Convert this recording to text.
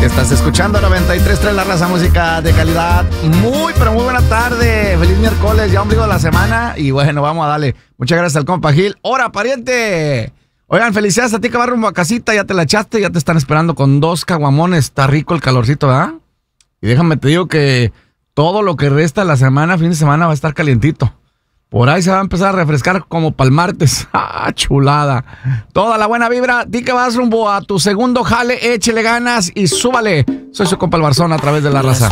Estás escuchando 93.3 La Raza, música de calidad. Pero muy buena tarde. Feliz miércoles, ya ombligo de la semana. Y bueno, vamos a darle. Muchas gracias al compa Gil. ¡Hora, pariente! Oigan, felicidades a ti que va rumbo a casita. Ya te la echaste, ya te están esperando con 2 caguamones. Está rico el calorcito, ¿verdad? Y déjame te digo que todo lo que resta de la semana, fin de semana, va a estar calientito. Por ahí se va a empezar a refrescar como para el martes. ¡Ah, chulada! Toda la buena vibra. Di que vas rumbo a tu segundo jale. Échele ganas y súbale. Soy su compa el Barzón a través de La Raza.